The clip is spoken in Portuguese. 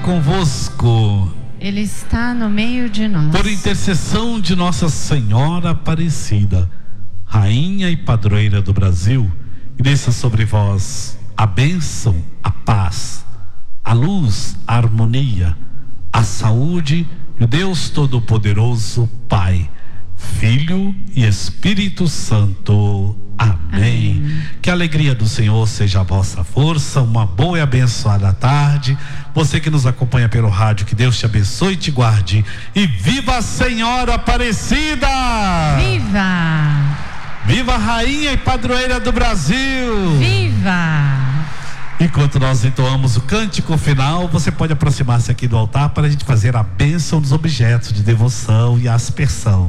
convosco. Ele está no meio de nós. Por intercessão de Nossa Senhora Aparecida, Rainha e Padroeira do Brasil, desça sobre vós a bênção, a paz, a luz, a harmonia, a saúde e o Deus Todo-Poderoso, Pai, Filho e Espírito Santo. Amém. Que a alegria do Senhor seja a vossa força. Uma boa e abençoada tarde. Você que nos acompanha pelo rádio, que Deus te abençoe e te guarde. E viva a Senhora Aparecida! Viva! Viva a Rainha e Padroeira do Brasil! Viva! Enquanto nós entoamos o cântico final, você pode aproximar-se aqui do altar para a gente fazer a bênção dos objetos de devoção e aspersão.